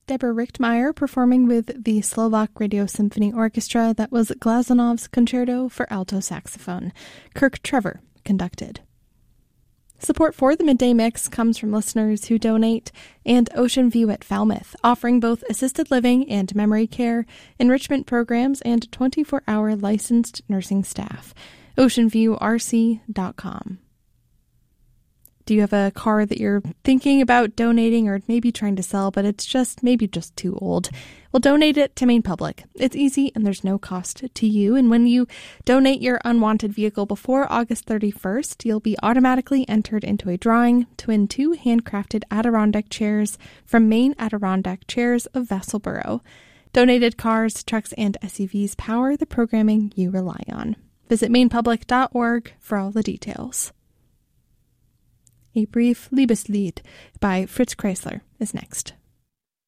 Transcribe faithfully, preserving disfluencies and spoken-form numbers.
Deborah Richtmeyer performing with the Slovak Radio Symphony Orchestra. That was Glazonov's Concerto for Alto Saxophone. Kirk Trevor conducted. Support for the Midday Mix comes from listeners who donate, and Ocean View at Falmouth, offering both assisted living and memory care, enrichment programs, and twenty-four hour licensed nursing staff. ocean view r c dot com. Do you have a car that you're thinking about donating or maybe trying to sell, but it's just maybe just too old? Well, donate it to Maine Public. It's easy and there's no cost to you. And when you donate your unwanted vehicle before August thirty-first, you'll be automatically entered into a drawing to win two handcrafted Adirondack chairs from Maine Adirondack Chairs of Vassalboro. Donated cars, trucks, and S U Vs power the programming you rely on. Visit maine public dot org for all the details. A brief Liebeslied by Fritz Kreisler is next.